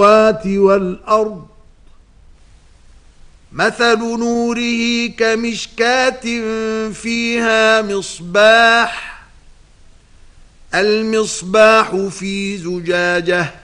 السماوات والأرض مثل نوره كمشكاة فيها مصباح المصباح في زجاجة